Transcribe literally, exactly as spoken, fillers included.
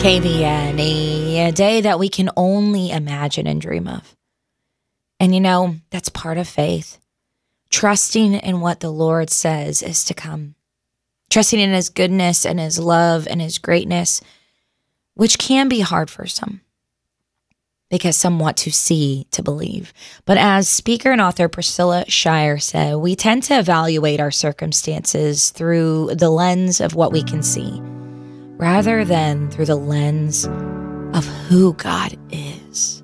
K V N, a day that we can only imagine and dream of. And you know, that's part of faith. Trusting in what the Lord says is to come. Trusting in his goodness and his love and his greatness, which can be hard for some, because some want to see to believe. But as speaker and author Priscilla Shirer said, we tend to evaluate our circumstances through the lens of what we can see, rather than through the lens of who God is.